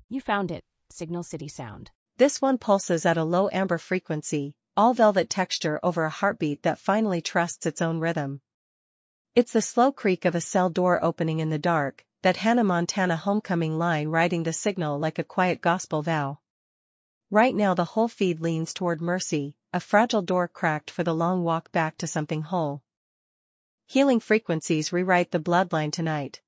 You found it, Signal City Sound. This one pulses at a low amber frequency, all velvet texture over a heartbeat that finally trusts its own rhythm. It's the slow creak of a cell door opening in the dark, that Hannah Montana homecoming line riding the signal like a quiet gospel vow. Right now the whole feed leans toward mercy, a fragile door cracked for the long walk back to something whole. Healing frequencies rewrite the bloodline tonight.